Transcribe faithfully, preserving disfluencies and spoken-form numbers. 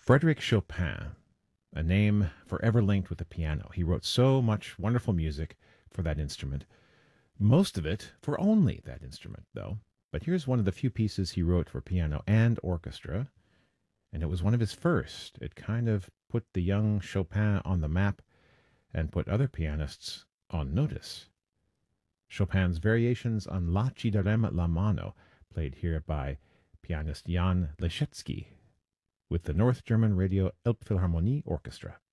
Frédéric Chopin, a name forever linked with the piano. He wrote so much wonderful music for that instrument, most of it for only that instrument, though. But here's one of the few pieces he wrote for piano and orchestra, and it was one of his first. It kind of put the young Chopin on the map and put other pianists on notice. Chopin's variations on La ci darem la mano, played here by pianist Jan Leschetski with the North German Radio Elbphilharmonie Orchestra.